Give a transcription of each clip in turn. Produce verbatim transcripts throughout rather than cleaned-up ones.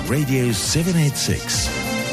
Radio seven eighty-six.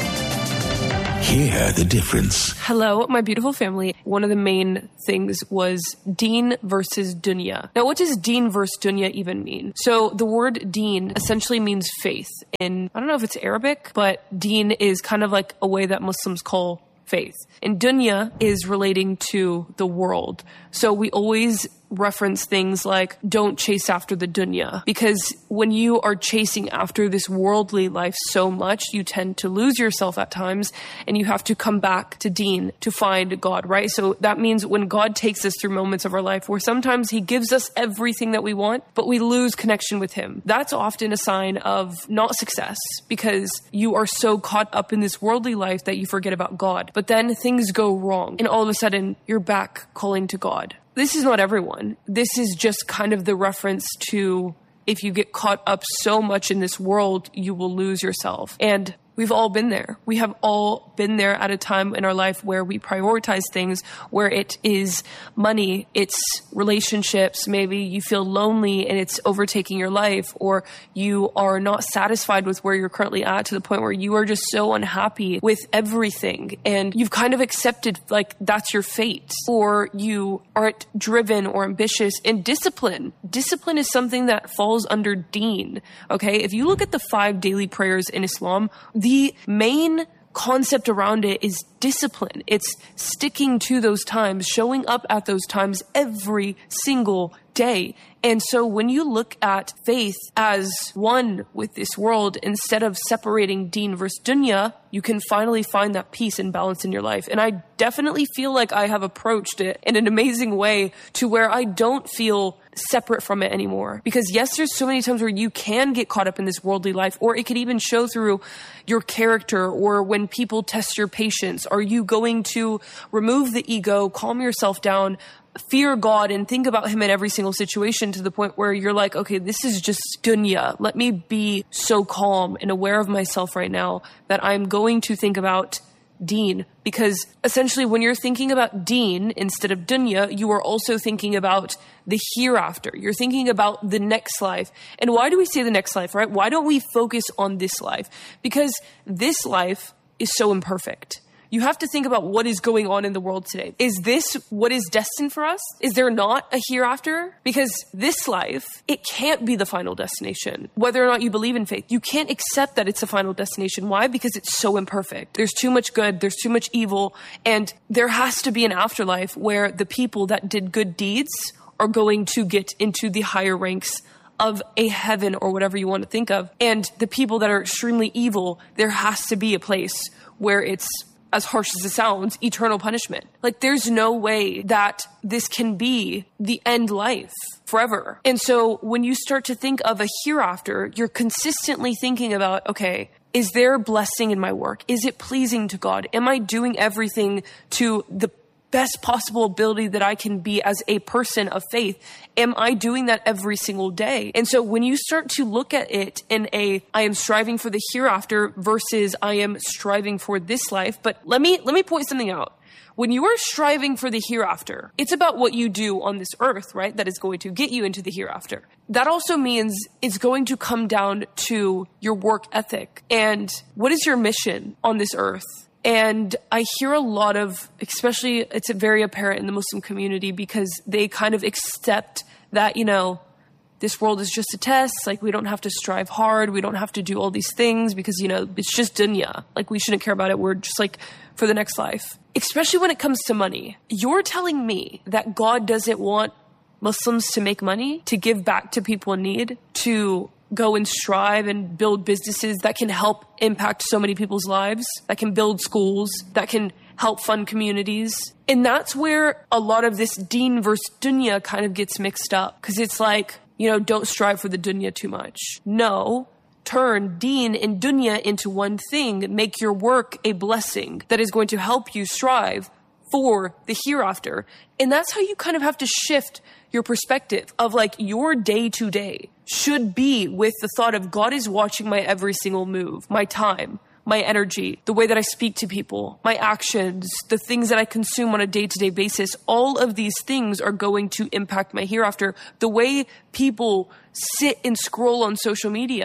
Hear the difference. Hello, my beautiful family. One of the main things was deen versus dunya. Now, what does deen versus dunya even mean? So the word deen essentially means faith. And I don't know if it's Arabic, but deen is kind of like a way that Muslims call faith. And dunya is relating to the world. So we always reference things like don't chase after the dunya, because when you are chasing after this worldly life so much, you tend to lose yourself at times, and you have to come back to deen to find God, right? So that means when God takes us through moments of our life where sometimes he gives us everything that we want, but we lose connection with him, that's often a sign of not success, because you are so caught up in this worldly life that you forget about God. But then things go wrong, and all of a sudden you're back calling to God. This is not everyone. This is just kind of the reference to if you get caught up so much in this world, you will lose yourself. And we've all been there. We have all been there at a time in our life where we prioritize things, where it is money, it's relationships. Maybe you feel lonely and it's overtaking your life, or you are not satisfied with where you're currently at to the point where you are just so unhappy with everything. And you've kind of accepted like that's your fate, or you aren't driven or ambitious. And discipline, discipline is something that falls under deen. Okay. If you look at the five daily prayers in Islam, the main concept around it is discipline. It's sticking to those times, showing up at those times every single day. And so when you look at faith as one with this world, instead of separating deen versus dunya, you can finally find that peace and balance in your life. And I definitely feel like I have approached it in an amazing way to where I don't feel separate from it anymore. Because yes, there's so many times where you can get caught up in this worldly life, or it could even show through your character, or when people test your patience. Are you going to remove the ego, calm yourself down, fear God, and think about him in every single situation to the point where you're like, okay, this is just dunya. Let me be so calm and aware of myself right now that I'm going to think about deen. Because essentially when you're thinking about deen instead of dunya, you are also thinking about the hereafter. You're thinking about the next life. And why do we say the next life, right? Why don't we focus on this life? Because this life is so imperfect. You have to think about what is going on in the world today. Is this what is destined for us? Is there not a hereafter? Because this life, it can't be the final destination. Whether or not you believe in faith, you can't accept that it's a final destination. Why? Because it's so imperfect. There's too much good, there's too much evil, and there has to be an afterlife where the people that did good deeds are going to get into the higher ranks of a heaven or whatever you want to think of. And the people that are extremely evil, there has to be a place where it's, as harsh as it sounds, eternal punishment. Like there's no way that this can be the end life forever. And so when you start to think of a hereafter, you're consistently thinking about, okay, is there blessing in my work? Is it pleasing to God? Am I doing everything to the best possible ability that I can be as a person of faith? Am I doing that every single day? And so when you start to look at it in a, I am striving for the hereafter versus I am striving for this life. But let me, let me point something out. When you are striving for the hereafter, it's about what you do on this earth, right? That is going to get you into the hereafter. That also means it's going to come down to your work ethic and what is your mission on this earth? And I hear a lot of, especially it's very apparent in the Muslim community, because they kind of accept that, you know, this world is just a test. Like we don't have to strive hard. We don't have to do all these things because, you know, it's just dunya. Like we shouldn't care about it. We're just like for the next life, especially when it comes to money. You're telling me that God doesn't want Muslims to make money, to give back to people in need, to go and strive and build businesses that can help impact so many people's lives, that can build schools, that can help fund communities. And that's where a lot of this deen versus dunya kind of gets mixed up. Because it's like, you know, don't strive for the dunya too much. No, turn deen and dunya into one thing. Make your work a blessing that is going to help you strive for the hereafter. And that's how you kind of have to shift your perspective of like your day to day should be with the thought of God is watching my every single move, my time, my energy, the way that I speak to people, my actions, the things that I consume on a day-to-day basis. All of these things are going to impact my hereafter. The way people sit and scroll on social media,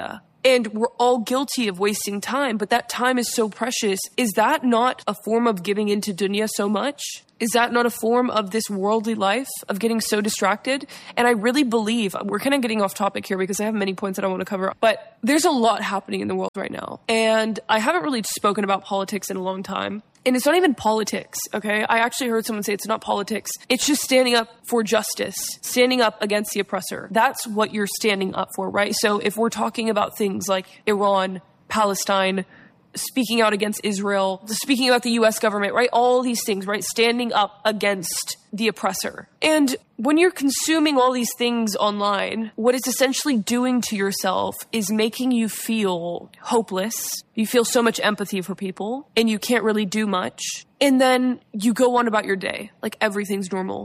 And we're all guilty of wasting time, but that time is so precious. Is that not a form of giving into dunya so much? Is that not a form of this worldly life, of getting so distracted? And I really believe, we're kind of getting off topic here because I have many points that I want to cover, but there's a lot happening in the world right now. And I haven't really spoken about politics in a long time. And it's not even politics, okay? I actually heard someone say it's not politics. It's just standing up for justice, standing up against the oppressor. That's what you're standing up for, right? So if we're talking about things like Iran, Palestine, speaking out against Israel, speaking about the U S government, right? All these things, right? Standing up against the oppressor. And when you're consuming all these things online, what it's essentially doing to yourself is making you feel hopeless. You feel so much empathy for people and you can't really do much. And then you go on about your day like everything's normal.